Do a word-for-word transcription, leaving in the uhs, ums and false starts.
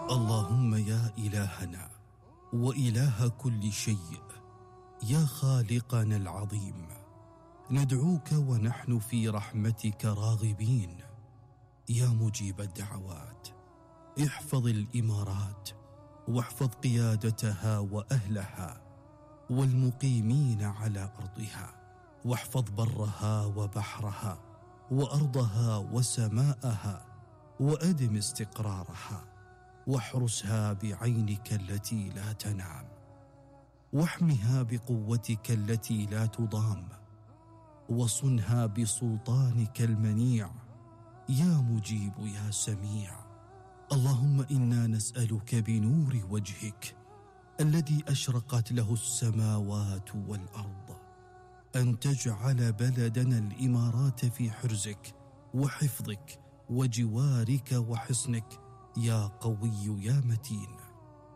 اللهم يا إلهنا وإله كل شيء، يا خالقنا العظيم، ندعوك ونحن في رحمتك راغبين. يا مجيب الدعوات، احفظ الإمارات واحفظ قيادتها وأهلها والمقيمين على أرضها، واحفظ برها وبحرها وأرضها وسماءها، وأدم استقرارها، واحرسها بعينك التي لا تنام، واحمها بقوتك التي لا تضام، وصنها بسلطانك المنيع. يا مجيب يا سميع. اللهم إنا نسألك بنور وجهك الذي أشرقت له السماوات والأرض أن تجعل بلدنا الإمارات في حرزك وحفظك وجوارك وحصنك، يا قوي يا متين.